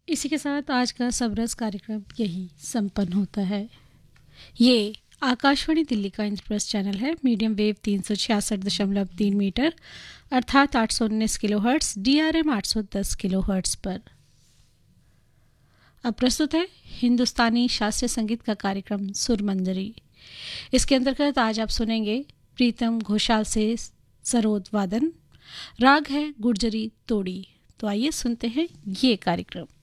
इसी के साथ आज का सबरस कार्यक्रम यही संपन्न होता है। ये आकाशवाणी दिल्ली का इंद्रप्रस्थ चैनल है। मीडियम वेव 366.3 मीटर अर्थात 819 किलोहर्ट्ज़, DRM 810 किलोहर्ट्ज़ पर। अब प्रस्तुत है हिंदुस्तानी शास्त्रीय संगीत का कार्यक्रम सुरमंजरी। इसके अंतर्गत आज आप सुनेंगे प्रीतम घोषाल से सरोद वादन। राग है गुर्जरी तोड़ी। तो आइए सुनते हैं ये कार्यक्रम।